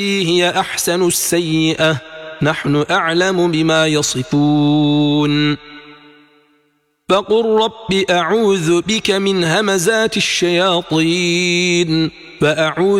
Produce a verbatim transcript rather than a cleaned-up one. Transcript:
هي أحسن السيئة نحن أعلم بما يصفون فقل رب أعوذ بك من همزات الشياطين فأعوذ